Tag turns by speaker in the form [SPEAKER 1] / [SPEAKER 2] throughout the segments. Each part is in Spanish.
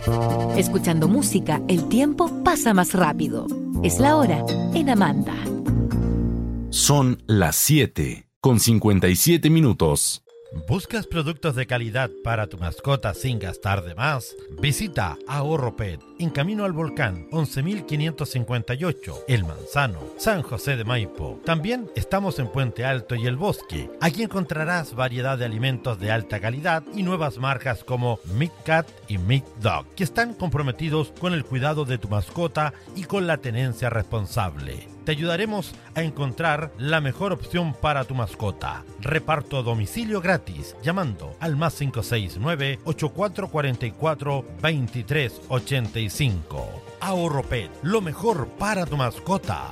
[SPEAKER 1] Escuchando música, el tiempo pasa más rápido. Es la hora en Amanda.
[SPEAKER 2] Son las 7:57.
[SPEAKER 3] ¿Buscas productos de calidad para tu mascota sin gastar de más? Visita Ahorro Pet en Camino al Volcán 11.558, El Manzano, San José de Maipo. También estamos en Puente Alto y El Bosque. Aquí encontrarás variedad de alimentos de alta calidad y nuevas marcas como Meat Cat y Meat Dog, que están comprometidos con el cuidado de tu mascota y con la tenencia responsable. Te ayudaremos a encontrar la mejor opción para tu mascota. Reparto a domicilio gratis llamando al +569 8444 2385. Ahorro Pet, lo mejor para tu mascota.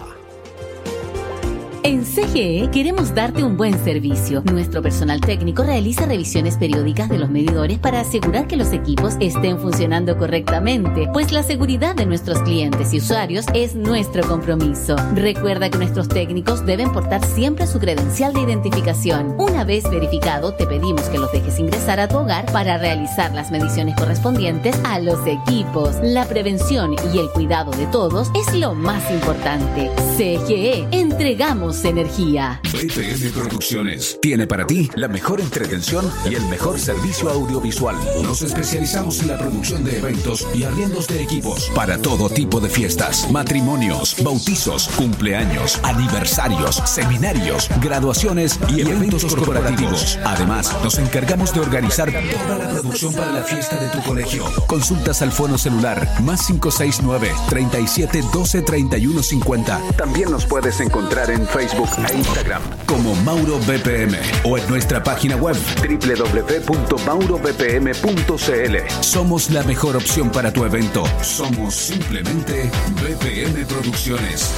[SPEAKER 1] En CGE queremos darte un buen servicio. Nuestro personal técnico realiza revisiones periódicas de los medidores para asegurar que los equipos estén funcionando correctamente, pues la seguridad de nuestros clientes y usuarios es nuestro compromiso. Recuerda que nuestros técnicos deben portar siempre su credencial de identificación. Una vez verificado, te pedimos que los dejes ingresar a tu hogar para realizar las mediciones correspondientes a los equipos. La prevención y el cuidado de todos es lo más importante. CGE, entregamos energía.
[SPEAKER 4] BPM Producciones tiene para ti la mejor entretención y el mejor servicio audiovisual. Nos especializamos en la producción de eventos y arriendos de equipos para todo tipo de fiestas, matrimonios, bautizos, cumpleaños, aniversarios, seminarios, graduaciones y eventos corporativos. Además, nos encargamos de organizar toda la producción para la fiesta de tu colegio. Consultas al fono celular +569 37 12 31 50. También nos puedes encontrar en Facebook e Instagram como Mauro BPM o en nuestra página web www.maurobpm.cl. Somos la mejor opción para tu evento. Somos simplemente BPM Producciones.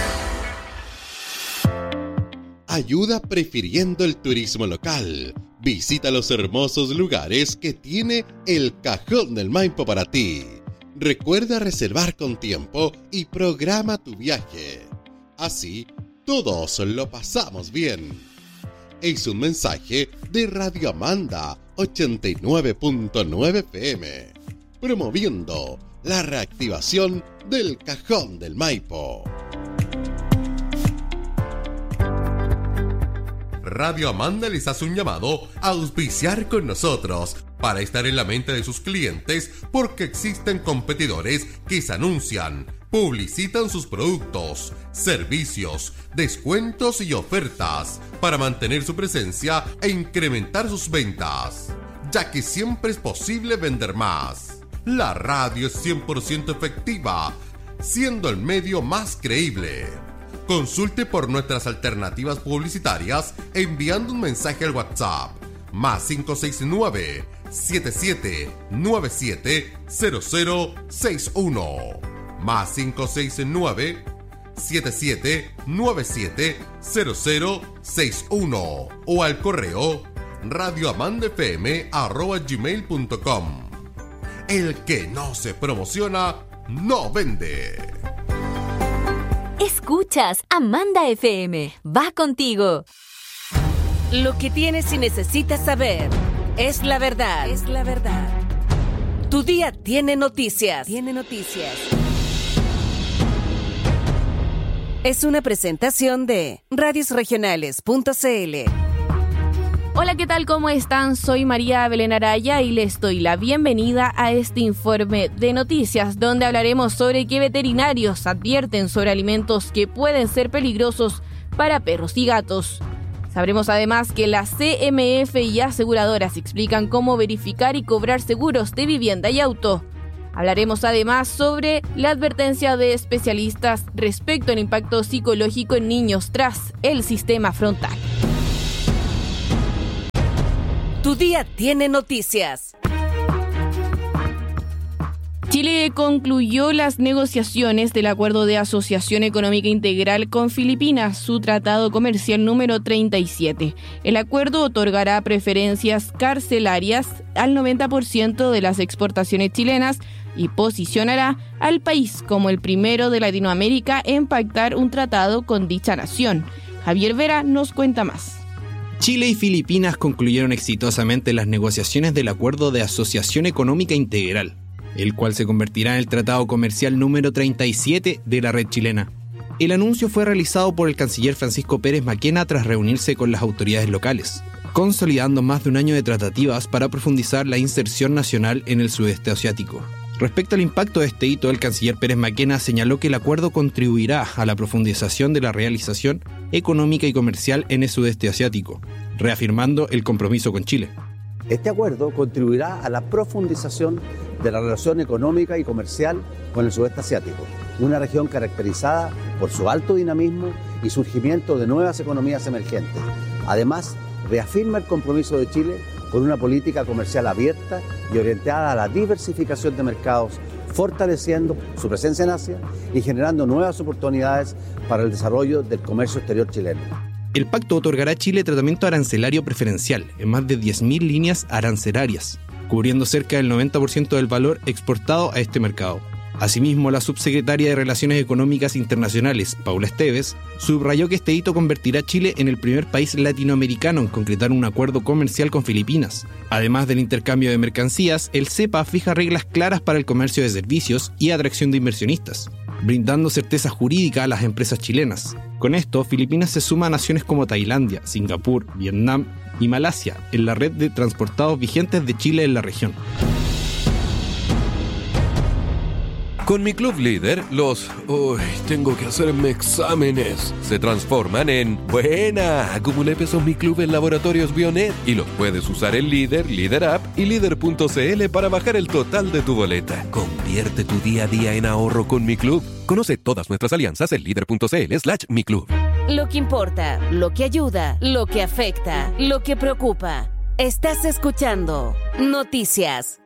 [SPEAKER 5] Ayuda prefiriendo el turismo local. Visita los hermosos lugares que tiene el Cajón del Maipo para ti. Recuerda reservar con tiempo y programa tu viaje. Así, todos lo pasamos bien. Es un mensaje de Radio Amanda 89.9 FM, promoviendo la reactivación del Cajón del Maipo. Radio Amanda les hace un llamado a auspiciar con nosotros para estar en la mente de sus clientes, porque existen competidores que se anuncian, publicitan sus productos, servicios, descuentos y ofertas para mantener su presencia e incrementar sus ventas, ya que siempre es posible vender más. La radio es 100% efectiva, siendo el medio más creíble. Consulte por nuestras alternativas publicitarias enviando un mensaje al WhatsApp +569 7797 0061 +569 7797 0061 o al correo radioamandafm@gmail.com. El que no se promociona no vende.
[SPEAKER 1] Escuchas Amanda FM. Va contigo.
[SPEAKER 6] Lo que tienes y necesitas saber es la verdad. Es la verdad. Tu día tiene noticias. Tiene noticias. Es una presentación de radiosregionales.cl.
[SPEAKER 7] Hola, ¿qué tal? ¿Cómo están? Soy María Belén Araya y les doy la bienvenida a este informe de noticias, donde hablaremos sobre qué veterinarios advierten sobre alimentos que pueden ser peligrosos para perros y gatos. Sabremos además que la CMF y aseguradoras explican cómo verificar y cobrar seguros de vivienda y auto. Hablaremos además sobre la advertencia de especialistas respecto al impacto psicológico en niños tras el sistema frontal.
[SPEAKER 6] Tu día tiene noticias.
[SPEAKER 7] Chile concluyó las negociaciones del Acuerdo de Asociación Económica Integral con Filipinas, su tratado comercial número 37. El acuerdo otorgará preferencias carcelarias al 90% de las exportaciones chilenas y posicionará al país como el primero de Latinoamérica en pactar un tratado con dicha nación. Javier Vera nos cuenta más.
[SPEAKER 8] Chile y Filipinas concluyeron exitosamente las negociaciones del Acuerdo de Asociación Económica Integral. el cual se convertirá en el tratado comercial número 37 de la red chilena. El anuncio fue realizado por el canciller Francisco Pérez Maquena tras reunirse con las autoridades locales, consolidando más de un año de tratativas para profundizar la inserción nacional en el sudeste asiático. Respecto al impacto de este hito, el canciller Pérez Maquena señaló que el acuerdo contribuirá a la profundización de la realización económica y comercial en el sudeste asiático, reafirmando el compromiso con Chile.
[SPEAKER 9] Este acuerdo contribuirá a la profundización de la relación económica y comercial con el sudeste asiático, una región caracterizada por su alto dinamismo y surgimiento de nuevas economías emergentes. Además, reafirma el compromiso de Chile con una política comercial abierta y orientada a la diversificación de mercados, fortaleciendo su presencia en Asia y generando nuevas oportunidades para el desarrollo del comercio exterior chileno.
[SPEAKER 8] El pacto otorgará a Chile tratamiento arancelario preferencial en más de 10.000 líneas arancelarias, cubriendo cerca del 90% del valor exportado a este mercado. Asimismo, la subsecretaria de Relaciones Económicas Internacionales, Paula Esteves, subrayó que este hito convertirá a Chile en el primer país latinoamericano en concretar un acuerdo comercial con Filipinas. Además del intercambio de mercancías, el CEPA fija reglas claras para el comercio de servicios y atracción de inversionistas, brindando certeza jurídica a las empresas chilenas. Con esto, Filipinas se suma a naciones como Tailandia, Singapur, Vietnam y Malasia en la red de transportados vigentes de Chile en la región.
[SPEAKER 5] Con mi club líder, tengo que hacerme exámenes, se transforman en ¡buena! Acumulé pesos mi club en Laboratorios Bionet y los puedes usar en Líder, Líder App y Líder.cl para bajar el total de tu boleta. Convierte tu día a día en ahorro con mi club. Conoce todas nuestras alianzas en Líder.cl/mi club.
[SPEAKER 6] Lo que importa, lo que ayuda, lo que afecta, lo que preocupa. Estás escuchando Noticias.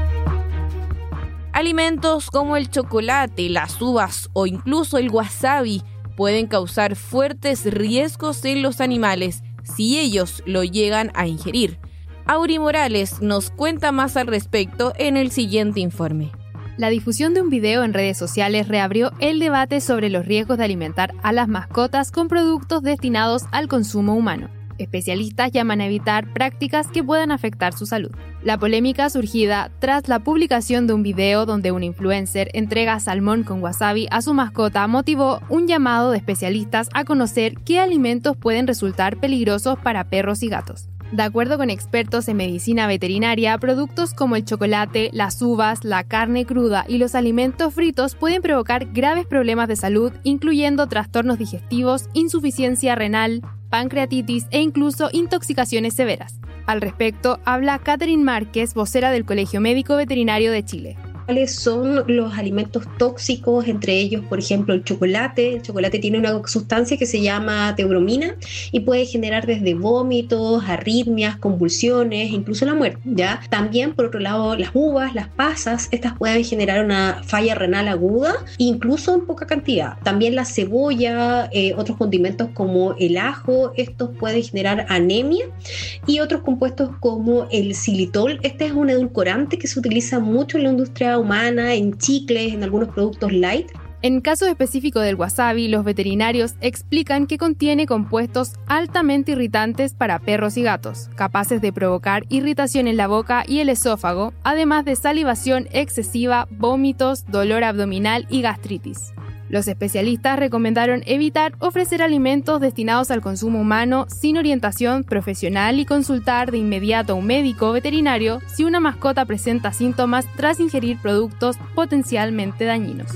[SPEAKER 7] Alimentos como el chocolate, las uvas o incluso el wasabi pueden causar fuertes riesgos en los animales si ellos lo llegan a ingerir. Auri Morales nos cuenta más al respecto en el siguiente informe.
[SPEAKER 10] La difusión de un video en redes sociales reabrió el debate sobre los riesgos de alimentar a las mascotas con productos destinados al consumo humano. Especialistas llaman a evitar prácticas que puedan afectar su salud. La polémica surgida tras la publicación de un video donde un influencer entrega salmón con wasabi a su mascota motivó un llamado de especialistas a conocer qué alimentos pueden resultar peligrosos para perros y gatos. De acuerdo con expertos en medicina veterinaria, productos como el chocolate, las uvas, la carne cruda y los alimentos fritos pueden provocar graves problemas de salud, incluyendo trastornos digestivos, insuficiencia renal, pancreatitis e incluso intoxicaciones severas. Al respecto, habla Catherine Márquez, vocera del Colegio Médico Veterinario de Chile.
[SPEAKER 11] ¿Cuáles son los alimentos tóxicos? Entre ellos, por ejemplo, el chocolate. El chocolate tiene una sustancia que se llama teobromina y puede generar desde vómitos, arritmias, convulsiones, incluso la muerte, ¿ya? También, por otro lado, las uvas, las pasas, estas pueden generar una falla renal aguda, incluso en poca cantidad. También la cebolla, otros condimentos como el ajo, estos pueden generar anemia, y otros compuestos como el xilitol. Este es un edulcorante que se utiliza mucho en la industria humana, en chicles, en algunos productos light.
[SPEAKER 10] En caso específico del wasabi, los veterinarios explican que contiene compuestos altamente irritantes para perros y gatos, capaces de provocar irritación en la boca y el esófago, además de salivación excesiva, vómitos, dolor abdominal y gastritis. Los especialistas recomendaron evitar ofrecer alimentos destinados al consumo humano sin orientación profesional y consultar de inmediato a un médico veterinario si una mascota presenta síntomas tras ingerir productos potencialmente dañinos.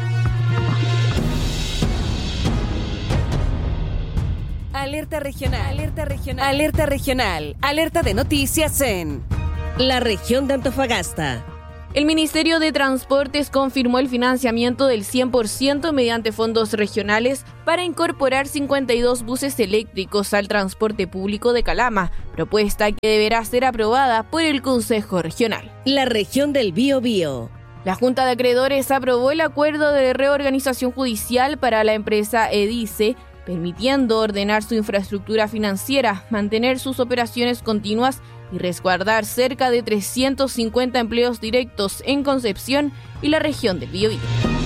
[SPEAKER 6] Alerta regional, alerta regional, alerta regional, alerta de noticias en la región de Antofagasta.
[SPEAKER 7] El Ministerio de Transportes confirmó el financiamiento del 100% mediante fondos regionales para incorporar 52 buses eléctricos al transporte público de Calama, propuesta que deberá ser aprobada por el Consejo Regional.
[SPEAKER 6] La región del Biobío.
[SPEAKER 7] La Junta de Acreedores aprobó el acuerdo de reorganización judicial para la empresa Edice, permitiendo ordenar su infraestructura financiera, mantener sus operaciones continuas y resguardar cerca de 350 empleos directos en Concepción y la región del Biobío.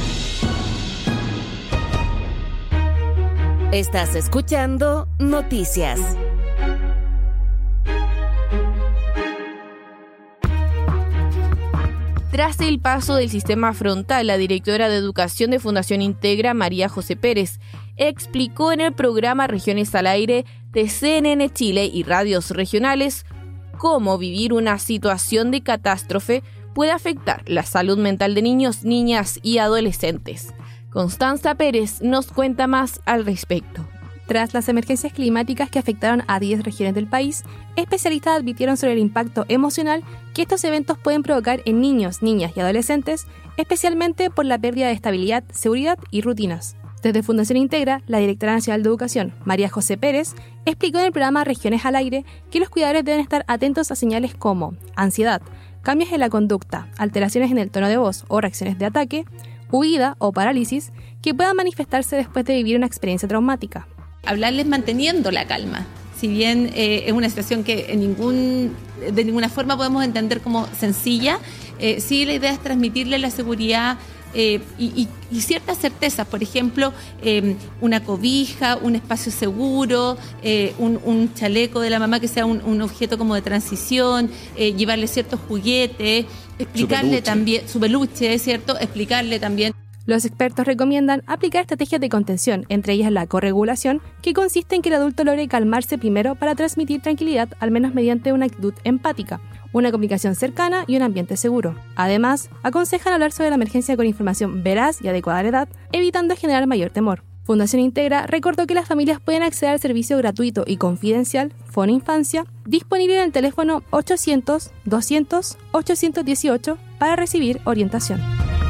[SPEAKER 6] Estás escuchando Noticias.
[SPEAKER 7] Tras el paso del sistema frontal, la directora de Educación de Fundación Integra, María José Pérez, explicó en el programa Regiones al Aire de CNN Chile y radios regionales cómo vivir una situación de catástrofe puede afectar la salud mental de niños, niñas y adolescentes. Constanza Pérez nos cuenta más al respecto.
[SPEAKER 12] Tras las emergencias climáticas que afectaron a 10 regiones del país, especialistas advirtieron sobre el impacto emocional que estos eventos pueden provocar en niños, niñas y adolescentes, especialmente por la pérdida de estabilidad, seguridad y rutinas. Desde Fundación Integra, la directora nacional de Educación, María José Pérez, explicó en el programa Regiones al Aire que los cuidadores deben estar atentos a señales como ansiedad, cambios en la conducta, alteraciones en el tono de voz o reacciones de ataque, huida o parálisis que puedan manifestarse después de vivir una experiencia traumática.
[SPEAKER 13] Hablarles manteniendo la calma. Si bien es una situación que de ninguna forma podemos entender como sencilla, sí la idea es transmitirle la seguridad y ciertas certezas. Por ejemplo, una cobija, un espacio seguro, un chaleco de la mamá que sea un objeto como de transición, llevarle ciertos juguetes, explicarle también su peluche, ¿cierto? Explicarle también.
[SPEAKER 12] Los expertos recomiendan aplicar estrategias de contención, entre ellas la corregulación, que consiste en que el adulto logre calmarse primero para transmitir tranquilidad, al menos mediante una actitud empática, una comunicación cercana y un ambiente seguro. Además, aconsejan hablar sobre la emergencia con información veraz y adecuada a la edad, evitando generar mayor temor. Fundación Integra recordó que las familias pueden acceder al servicio gratuito y confidencial Fono Infancia, disponible en el teléfono 800-200-818 para recibir orientación.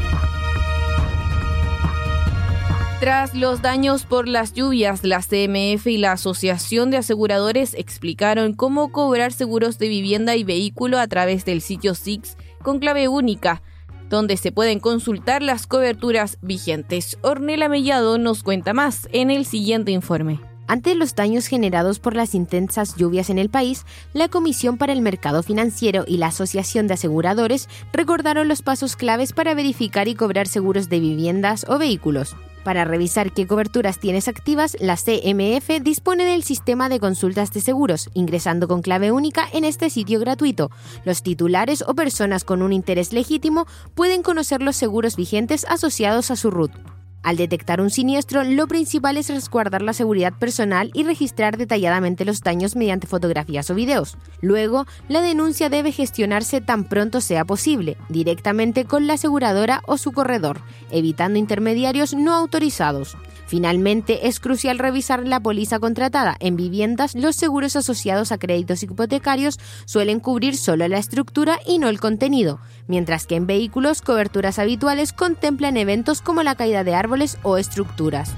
[SPEAKER 7] Tras los daños por las lluvias, la CMF y la Asociación de Aseguradores explicaron cómo cobrar seguros de vivienda y vehículo a través del sitio SIX con clave única, donde se pueden consultar las coberturas vigentes. Ornella Mellado nos cuenta más en el siguiente informe.
[SPEAKER 14] Ante los daños generados por las intensas lluvias en el país, la Comisión para el Mercado Financiero y la Asociación de Aseguradores recordaron los pasos claves para verificar y cobrar seguros de viviendas o vehículos. Para revisar qué coberturas tienes activas, la CMF dispone del sistema de consultas de seguros, ingresando con clave única en este sitio gratuito. Los titulares o personas con un interés legítimo pueden conocer los seguros vigentes asociados a su RUT. Al detectar un siniestro, lo principal es resguardar la seguridad personal y registrar detalladamente los daños mediante fotografías o videos. Luego, la denuncia debe gestionarse tan pronto sea posible, directamente con la aseguradora o su corredor, evitando intermediarios no autorizados. Finalmente, es crucial revisar la póliza contratada. En viviendas, los seguros asociados a créditos hipotecarios suelen cubrir solo la estructura y no el contenido, mientras que en vehículos, coberturas habituales contemplan eventos como la caída de árboles o estructuras.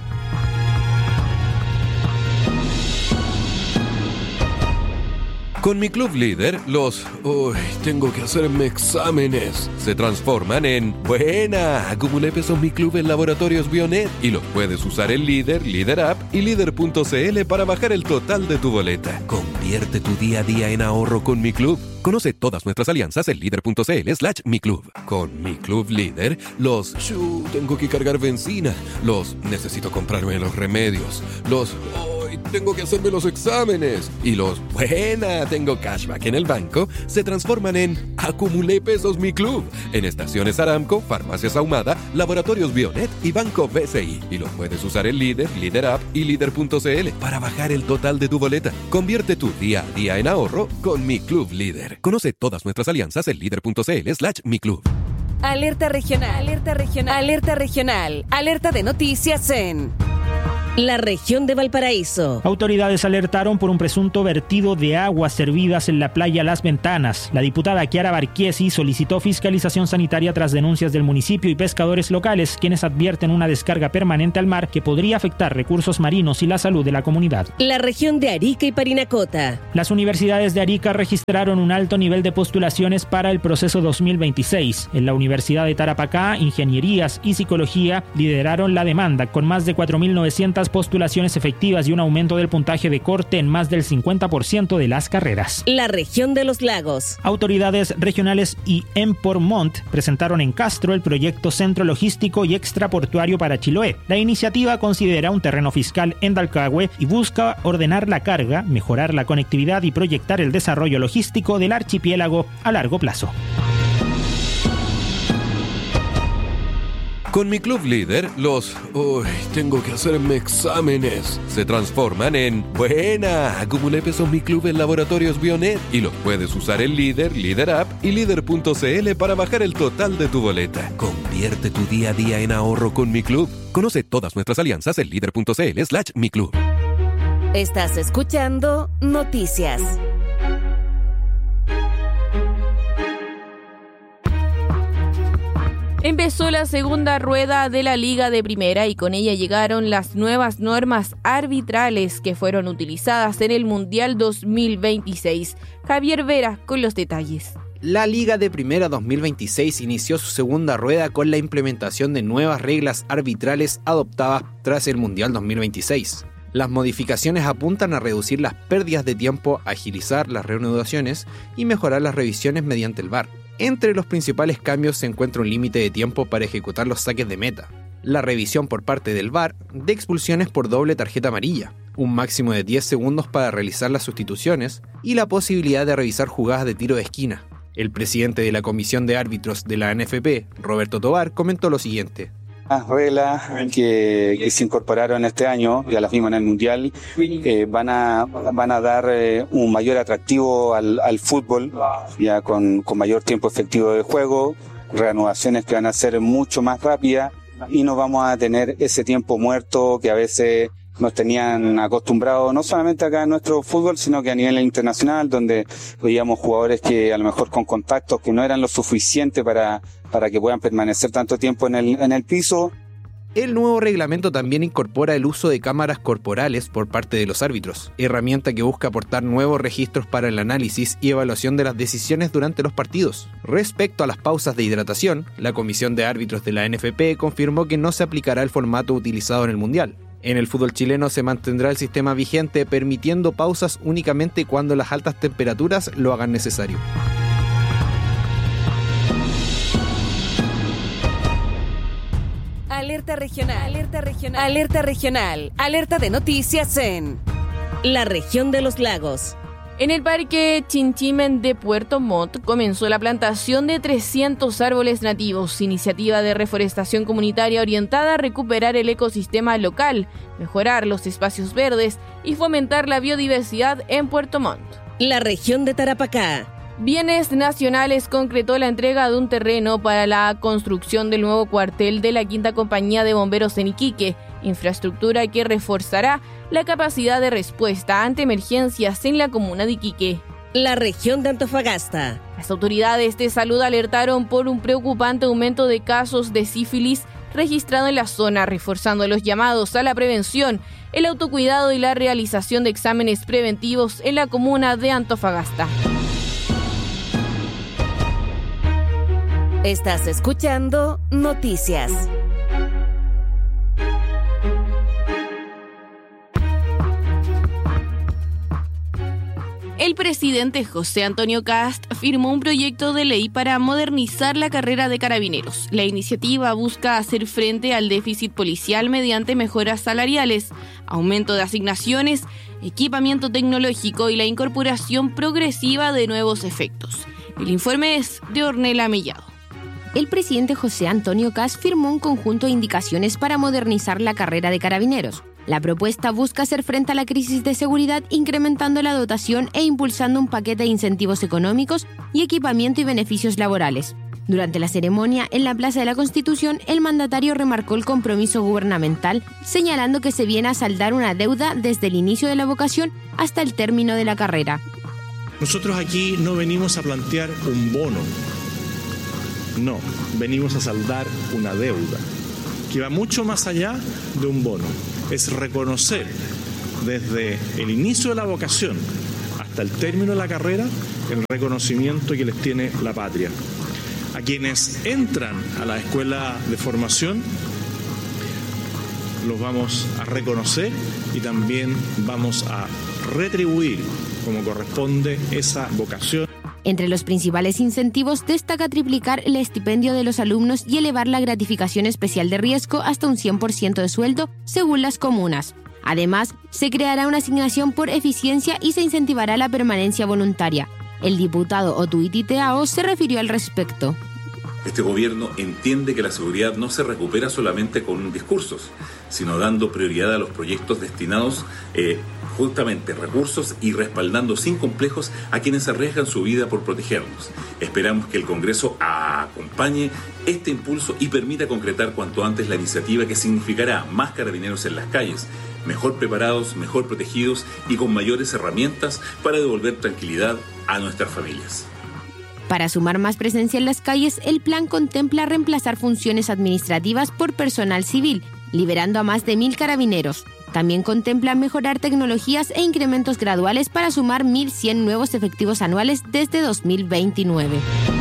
[SPEAKER 15] Con mi Club Líder, tengo que hacerme exámenes, se transforman en buena. Acumulé pesos Mi Club en Laboratorios Bionet y los puedes usar en Líder, Líder App y Líder.cl para bajar el total de tu boleta. Convierte tu día a día en ahorro con Mi Club. Conoce todas nuestras alianzas en Líder.cl/Mi Club. Con Mi Club Líder, tengo que cargar benzina, necesito comprarme los remedios, tengo que hacerme los exámenes y tengo cashback en el banco, se transforman en acumulé pesos Mi Club en estaciones Aramco, farmacias Ahumada, Laboratorios Bionet y Banco BCI, y los puedes usar en Líder, Líder App y Líder.cl para bajar el total de tu boleta. Convierte tu día a día en ahorro con Mi Club Líder. Conoce todas nuestras alianzas en Líder.cl/Mi Club.
[SPEAKER 6] Alerta regional, alerta regional, alerta regional, alerta de noticias en la región de Valparaíso.
[SPEAKER 16] Autoridades alertaron por un presunto vertido de aguas servidas en la playa Las Ventanas. La diputada Chiara Barchiesi solicitó fiscalización sanitaria tras denuncias del municipio y pescadores locales, quienes advierten una descarga permanente al mar que podría afectar recursos marinos y la salud de la comunidad.
[SPEAKER 6] La región de Arica y Parinacota.
[SPEAKER 16] Las universidades de Arica registraron un alto nivel de postulaciones para el proceso 2026. En la Universidad de Tarapacá, Ingenierías y Psicología lideraron la demanda, con más de 4.900 postulaciones efectivas y un aumento del puntaje de corte en más del 50% de las carreras.
[SPEAKER 6] La región de los lagos.
[SPEAKER 16] Autoridades regionales y Empormont presentaron en Castro el proyecto Centro Logístico y Extraportuario para Chiloé. La iniciativa considera un terreno fiscal en Dalcahue y busca ordenar la carga, mejorar la conectividad y proyectar el desarrollo logístico del archipiélago a largo plazo.
[SPEAKER 15] Con mi Club Líder, los tengo que hacerme exámenes se transforman en buena. Acumulé pesos Mi Club en Laboratorios Bionet y los puedes usar en Líder, Líder App y Líder.cl para bajar el total de tu boleta. Convierte tu día a día en ahorro con Mi Club. Conoce todas nuestras alianzas en Líder.cl/Mi Club.
[SPEAKER 6] Estás escuchando Noticias.
[SPEAKER 7] Empezó la segunda rueda de la Liga de Primera y con ella llegaron las nuevas normas arbitrales que fueron utilizadas en el Mundial 2026. Javier Vera con los detalles.
[SPEAKER 8] La Liga de Primera 2026 inició su segunda rueda con la implementación de nuevas reglas arbitrales adoptadas tras el Mundial 2026. Las modificaciones apuntan a reducir las pérdidas de tiempo, agilizar las reanudaciones y mejorar las revisiones mediante el VAR. Entre los principales cambios se encuentra un límite de tiempo para ejecutar los saques de meta, la revisión por parte del VAR de expulsiones por doble tarjeta amarilla, un máximo de 10 segundos para realizar las sustituciones y la posibilidad de revisar jugadas de tiro de esquina. El presidente de la Comisión de Árbitros de la NFP, Roberto Tobar, comentó lo siguiente.
[SPEAKER 17] Las reglas que se incorporaron este año, ya las vimos en el Mundial, van a dar un mayor atractivo al fútbol, ya con mayor tiempo efectivo de juego, reanudaciones que van a ser mucho más rápidas y no vamos a tener ese tiempo muerto que a veces nos tenían acostumbrados, no solamente acá en nuestro fútbol, sino que a nivel internacional, donde veíamos jugadores que a lo mejor con contactos que no eran lo suficiente para que puedan permanecer tanto tiempo en el piso.
[SPEAKER 8] El nuevo reglamento también incorpora el uso de cámaras corporales por parte de los árbitros, herramienta que busca aportar nuevos registros para el análisis y evaluación de las decisiones durante los partidos. Respecto a las pausas de hidratación, la Comisión de Árbitros de la NFP confirmó que no se aplicará el formato utilizado en el Mundial. En el fútbol chileno se mantendrá el sistema vigente, permitiendo pausas únicamente cuando las altas temperaturas lo hagan necesario.
[SPEAKER 6] Alerta regional, alerta regional, alerta regional, alerta de noticias en la región de los lagos.
[SPEAKER 7] En el Parque Chinchimen de Puerto Montt comenzó la plantación de 300 árboles nativos, iniciativa de reforestación comunitaria orientada a recuperar el ecosistema local, mejorar los espacios verdes y fomentar la biodiversidad en Puerto Montt.
[SPEAKER 6] La región de Tarapacá.
[SPEAKER 7] Bienes Nacionales concretó la entrega de un terreno para la construcción del nuevo cuartel de la 5ª Compañía de Bomberos en Iquique, infraestructura que reforzará la capacidad de respuesta ante emergencias en la comuna de Iquique.
[SPEAKER 6] La región de Antofagasta.
[SPEAKER 7] Las autoridades de salud alertaron por un preocupante aumento de casos de sífilis registrado en la zona, reforzando los llamados a la prevención, el autocuidado y la realización de exámenes preventivos en la comuna de Antofagasta.
[SPEAKER 6] Estás escuchando Noticias.
[SPEAKER 7] El presidente José Antonio Kast firmó un proyecto de ley para modernizar la carrera de carabineros. La iniciativa busca hacer frente al déficit policial mediante mejoras salariales, aumento de asignaciones, equipamiento tecnológico y la incorporación progresiva de nuevos efectos. El informe es de Ornella Mellado.
[SPEAKER 14] El presidente José Antonio Kast firmó un conjunto de indicaciones para modernizar la carrera de carabineros. La propuesta busca hacer frente a la crisis de seguridad incrementando la dotación e impulsando un paquete de incentivos económicos y equipamiento y beneficios laborales. Durante la ceremonia en la Plaza de la Constitución, el mandatario remarcó el compromiso gubernamental, señalando que se viene a saldar una deuda desde el inicio de la vocación hasta el término de la carrera.
[SPEAKER 18] Nosotros aquí no venimos a plantear un bono. No, venimos a saldar una deuda que va mucho más allá de un bono. Es reconocer desde el inicio de la vocación hasta el término de la carrera el reconocimiento que les tiene la patria. A quienes entran a la escuela de formación los vamos a reconocer y también vamos a retribuir como corresponde esa vocación.
[SPEAKER 14] Entre los principales incentivos destaca triplicar el estipendio de los alumnos y elevar la gratificación especial de riesgo hasta un 100% de sueldo según las comunas. Además, se creará una asignación por eficiencia y se incentivará la permanencia voluntaria. El diputado Otuiti Teao se refirió al respecto.
[SPEAKER 19] Este gobierno entiende que la seguridad no se recupera solamente con discursos, sino dando prioridad a los proyectos destinados justamente recursos y respaldando sin complejos a quienes arriesgan su vida por protegernos. Esperamos que el Congreso acompañe este impulso y permita concretar cuanto antes la iniciativa que significará más carabineros en las calles, mejor preparados, mejor protegidos y con mayores herramientas para devolver tranquilidad a nuestras familias.
[SPEAKER 14] Para sumar más presencia en las calles, el plan contempla reemplazar funciones administrativas por personal civil, liberando a más de 1.000 carabineros. También contempla mejorar tecnologías e incrementos graduales para sumar 1.100 nuevos efectivos anuales desde 2029.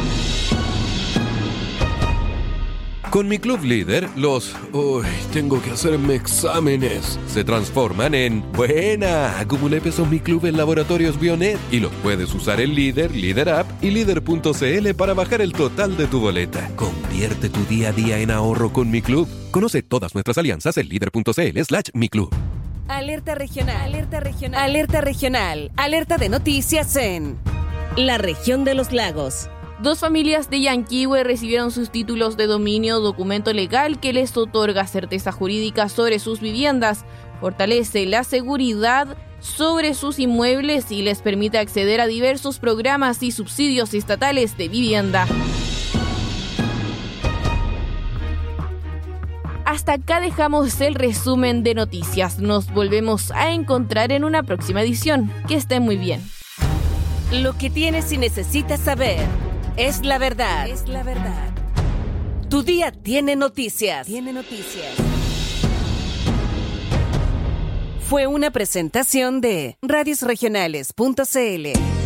[SPEAKER 15] Con mi Club Líder, los tengo que hacerme exámenes se transforman en buena. Acumulé pesos Mi Club en Laboratorios Bionet y los puedes usar en Líder, Líder App y Líder.cl para bajar el total de tu boleta. Convierte tu día a día en ahorro con Mi Club. Conoce todas nuestras alianzas en Líder.cl/Mi Club.
[SPEAKER 6] Alerta regional, alerta regional, alerta regional, alerta de noticias en la región de los lagos.
[SPEAKER 7] 2 familias de Yanquihue recibieron sus títulos de dominio, documento legal que les otorga certeza jurídica sobre sus viviendas, fortalece la seguridad sobre sus inmuebles y les permite acceder a diversos programas y subsidios estatales de vivienda. Hasta acá dejamos el resumen de noticias. Nos volvemos a encontrar en una próxima edición. Que estén muy bien.
[SPEAKER 6] Lo que tienes y necesitas saber es la verdad. Es la verdad. Tu día tiene noticias. Tiene noticias. Fue una presentación de radiosregionales.cl.